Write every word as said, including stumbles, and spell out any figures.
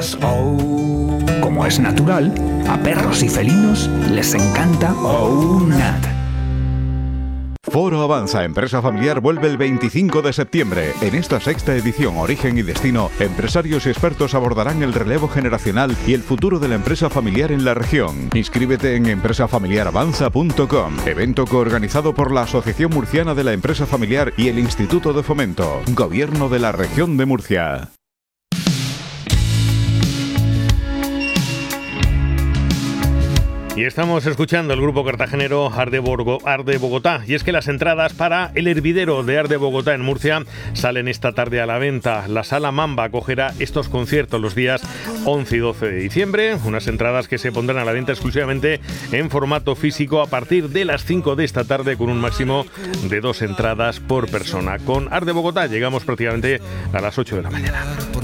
Oh. Como es natural, a perros y felinos les encanta OUNAT. Foro Avanza Empresa Familiar vuelve el veinticinco de septiembre. En esta sexta edición Origen y Destino, empresarios y expertos abordarán el relevo generacional y el futuro de la empresa familiar en la región. Inscríbete en empresa familiar avanza punto com, evento coorganizado por la Asociación Murciana de la Empresa Familiar y el Instituto de Fomento, Gobierno de la Región de Murcia. Y estamos escuchando el grupo cartagenero Art de, Borgo, Art de Bogotá. Y es que las entradas para el hervidero de Art de Bogotá en Murcia salen esta tarde a la venta. La Sala Mamba acogerá estos conciertos los días once y doce de diciembre. Unas entradas que se pondrán a la venta exclusivamente en formato físico a partir de las cinco de esta tarde, con un máximo de dos entradas por persona. Con Art de Bogotá llegamos prácticamente a las ocho de la mañana.